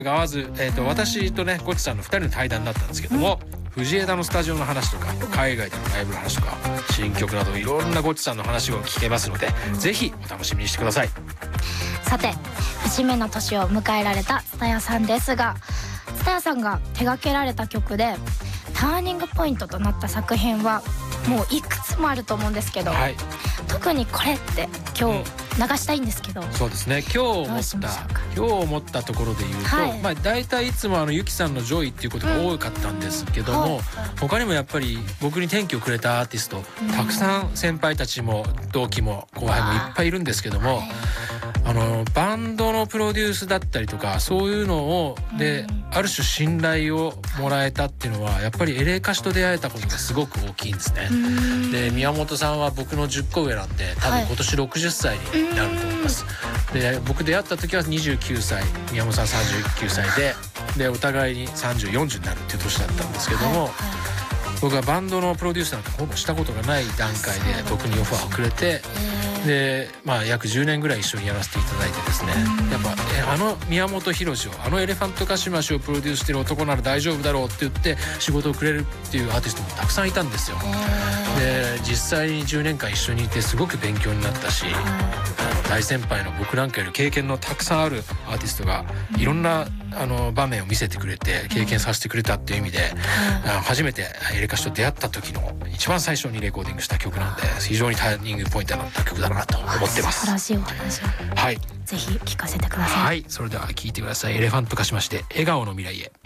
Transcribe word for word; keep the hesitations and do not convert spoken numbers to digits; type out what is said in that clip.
が合わず、えー、と私とねゴチさんのふたりの対談だったんですけども、うん、藤枝のスタジオの話とか海外でのライブの話とか新曲などいろんなゴチさんの話を聞けますので、うん、ぜひお楽しみにしてください。 さて節目の年を迎えられた蔦谷さんですが、蔦谷さんが手掛けられた曲でターニングポイントとなった作品はもういくつもあると思うんですけど、はい、特にこれって今日流したいんですけど、うん、 そうですね、今日思った今日思ったところで言うと、はい、まあ大体いつもあのゆきさんのジョイっていうことが多かったんですけども、うん、他にもやっぱり僕に転機をくれたアーティスト、うん、たくさん先輩たちも同期も後輩もいっぱいいるんですけども、あのバンドのプロデュースだったりとかそういうのをで、うん、ある種信頼をもらえたっていうのはやっぱりエレカシと出会えたことがすごく大きいんですね。で宮本さんは僕のじゅっこ上なんで多分今年ろくじゅっさいになると思います、はい、で僕出会った時はにじゅうきゅうさい、宮本さんさんじゅうきゅうさいででお互いにさんじゅう、よんじゅうになるっていう年だったんですけども、はいはい、僕はバンドのプロデュースなんかほぼしたことがない段階で僕にオファーをくれて、で、まあ、約じゅうねんぐらい一緒にやらせていただいてですね、やっぱあの宮本浩次をあのエレファントカシマシをプロデュースしてる男なら大丈夫だろうって言って仕事をくれるっていうアーティストもたくさんいたんですよ。で実際にじゅうねんかん一緒にいてすごく勉強になったし、あの大先輩の僕なんかより経験のたくさんあるアーティストがいろんなあの場面を見せてくれて経験させてくれたっていう意味で、初めてエレカシと出会った時の一番最初にレコーディングした曲なんで非常にターニングポイントになった曲だなと思ってます。 素晴らしいお話を、はい、ぜひ聞かせてください。 はい、それでは聞いてください。エレファントカシマシで笑顔の未来へ。